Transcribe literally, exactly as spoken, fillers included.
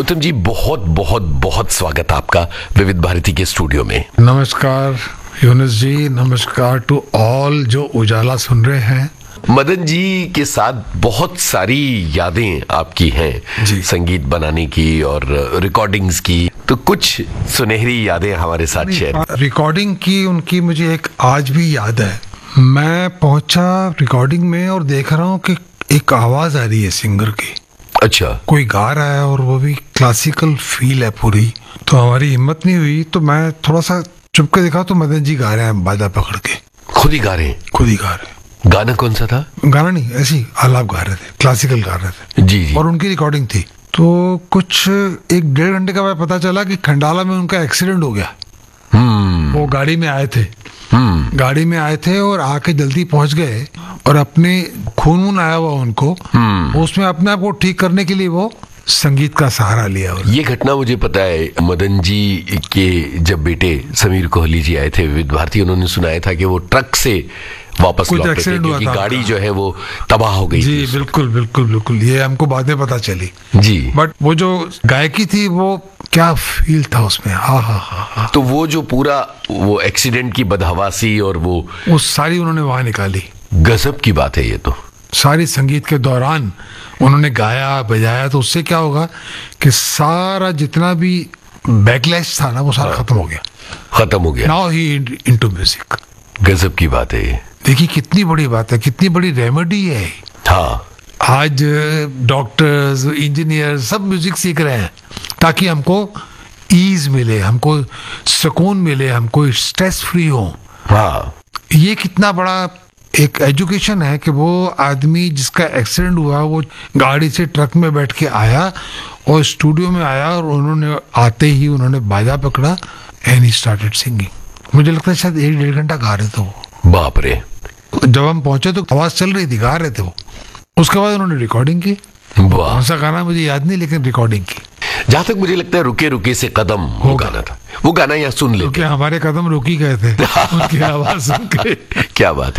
उत्तम जी, बहुत बहुत बहुत स्वागत आपका विविध भारती के स्टूडियो में। नमस्कार यूनुस जी, नमस्कार टू ऑल जो उजाला सुन रहे हैं। मदन जी के साथ बहुत सारी यादें आपकी हैं जी। संगीत बनाने की और रिकॉर्डिंग्स की, तो कुछ सुनहरी यादें हमारे साथ शेयर। रिकॉर्डिंग की उनकी मुझे एक आज भी याद है। मैं पहुंचा रिकॉर्डिंग में और देख रहा हूँ कि एक आवाज आ रही है सिंगर की। अच्छा। कोई गा रहा है और वो भी क्लासिकल फील है पूरी। तो हमारी हिम्मत नहीं हुई, तो मैं थोड़ा सा चुप के देखा तो मदन जी गा रहे हैं बाजा पकड़ के। खुद ही गा रहे हैं? खुद ही गा रहे हैं। गाना कौन सा था? गाना नहीं, ऐसे ही आलाप गा रहे थे, क्लासिकल गा रहे थे। जी जी। और उनकी रिकॉर्डिंग थी। तो कुछ एक डेढ़ घंटे का बाद पता चला कि खंडाला में उनका एक्सीडेंट हो गया। हम्म वो गाड़ी में आए थे हम्म गाड़ी में आए थे और आके जल्दी पहुंच गए, और अपने खून वून आया हुआ उनको, उसमें अपने आप को ठीक करने के लिए वो संगीत का सहारा लिया। ये घटना मुझे पता है। मदन जी के जब बेटे समीर कोहली जी आए थे विविध भारती, उन्होंने सुनाया था कि वो ट्रक से वापस लौटे थे क्योंकि गाड़ी जो है वो तबाह हो गई जी थी। बिल्कुल बिल्कुल बिल्कुल, ये हमको बाद में पता चली जी। बट वो जो गायकी थी वो क्या फील था उसमें। हाँ हाँ हाँ हाँ। तो वो जो पूरा वो एक्सीडेंट की बदहवासी और वो वो सारी उन्होंने वहां निकाली। गजब की बात है ये तो। सारी संगीत के दौरान उन्होंने गाया बजाया, तो उससे क्या होगा कि सारा जितना भी बैकलैश था ना वो सारा खत्म हो गया। खत्म हो गया। Now he into music. गजब की बात है ये। देखिए कितनी बड़ी बात है, कितनी बड़ी रेमेडी है। हाँ। आज डॉक्टर्स इंजीनियर सब म्यूजिक सीख रहे हैं ताकि हमको ईज मिले, हमको सुकून मिले, हमको स्ट्रेस फ्री हो। हाँ। ये कितना बड़ा एक एजुकेशन है कि वो आदमी जिसका एक्सीडेंट हुआ वो गाड़ी से ट्रक में बैठ के आया और स्टूडियो में आया, और उन्होंने आते ही उन्होंने बाजा पकड़ा एंड ही स्टार्टेड सिंगिंग। मुझे लगता है शायद एक डेढ़ घंटा गा रहे थे वो। बाप रे। जब हम पहुंचे तो आवाज चल रही थी, गा रहे थे वो। उसके बाद उन्होंने रिकॉर्डिंग की। वाह। कौन सा गाना मुझे याद नहीं, लेकिन रिकॉर्डिंग की। जहां तक मुझे लगता है रुके रुके से कदम वो गाना था। वो गाना यहाँ सुन लेते। क्योंकि हमारे कदम रुक ही गए थे उनकी आवाज सुन के। क्या बात है।